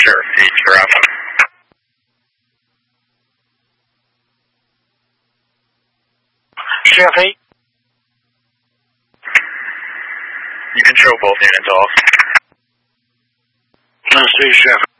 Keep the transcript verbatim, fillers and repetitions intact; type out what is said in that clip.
Sheriff eight, you're out. Sheriff eight. You can show both units off. Let's see, Sheriff.